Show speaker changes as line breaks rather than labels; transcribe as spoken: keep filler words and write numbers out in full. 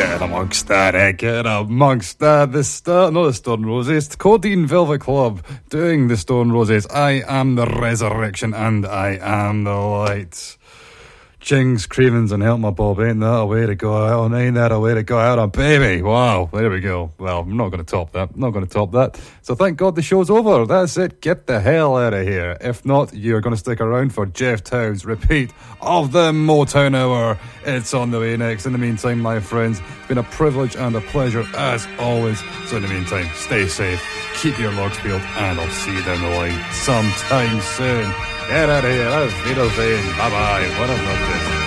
Get amongst that, eh? Get amongst that. The St- not the Stone Roses, Codeine Velvet Club doing the Stone Roses. I am the resurrection and I am the light. Jings, Cravens and Help My Bob, ain't that a way to go out on? Ain't that a way to go out on, baby? Wow, there we go. Well, I'm not going to top that. I'm not going to top that. So thank God the show's over. That's it. Get the hell out of here. If not, you're going to stick around for Jeff Towns' repeat of the Motown Hour. It's on the way next. In the meantime, my friends, it's been a privilege and a pleasure as always. So in the meantime, stay safe, keep your logs peeled, and I'll see you down the line sometime soon. Get out of here. Auf Wiedersehen. Bye bye. What a lovely.